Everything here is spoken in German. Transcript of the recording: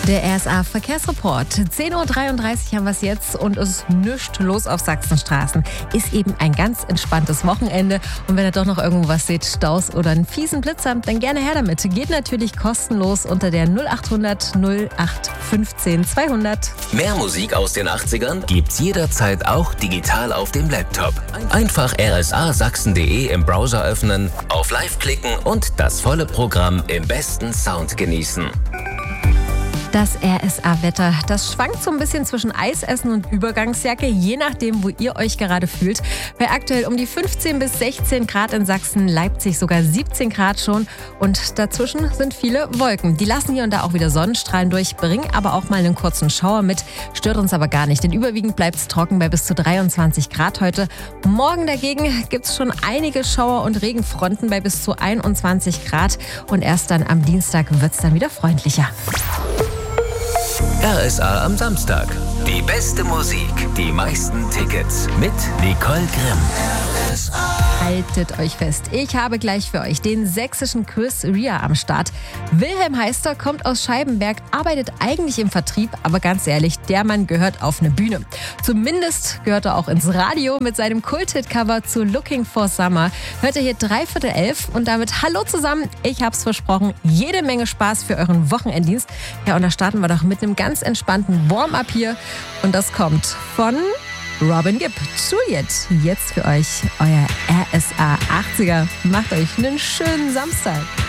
Der RSA-Verkehrsreport. 10.33 Uhr haben wir es jetzt und es ist nichts los auf Sachsenstraßen. Ist eben ein ganz entspanntes Wochenende. Und wenn ihr doch noch irgendwo was seht, Staus oder einen fiesen Blitzer, dann gerne her damit. Geht natürlich kostenlos unter der 0800 0815 200. Mehr Musik aus den 80ern gibt's jederzeit auch digital auf dem Laptop. Einfach rsa-sachsen.de im Browser öffnen, auf Live klicken und das volle Programm im besten Sound genießen. Das RSA-Wetter, das schwankt so ein bisschen zwischen Eisessen und Übergangsjacke, je nachdem, wo ihr euch gerade fühlt. Bei aktuell um die 15 bis 16 Grad in Sachsen, Leipzig sogar 17 Grad schon. Und dazwischen sind viele Wolken. Die lassen hier und da auch wieder Sonnenstrahlen durch, bringen aber auch mal einen kurzen Schauer mit. Stört uns aber gar nicht, denn überwiegend bleibt es trocken bei bis zu 23 Grad heute. Morgen dagegen gibt es schon einige Schauer- und Regenfronten bei bis zu 21 Grad. Und erst dann am Dienstag wird es dann wieder freundlicher. RSA am Samstag. Die beste Musik, die meisten Tickets mit Nicole Grimm. Haltet euch fest, ich habe gleich für euch den sächsischen Chris Rea am Start. Wilhelm Heister kommt aus Scheibenberg, arbeitet eigentlich im Vertrieb, aber ganz ehrlich, der Mann gehört auf eine Bühne. Zumindest gehört er auch ins Radio mit seinem Kult-Hit-Cover zu Looking for Summer. Hört ihr hier 11:45 und damit hallo zusammen, ich hab's versprochen, jede Menge Spaß für euren Wochenenddienst. Ja, und da starten wir doch mit einem ganz entspannten Warm-up hier und das kommt von Robin Gibb, Juliet, jetzt für euch euer RSA 80er. Macht euch einen schönen Samstag.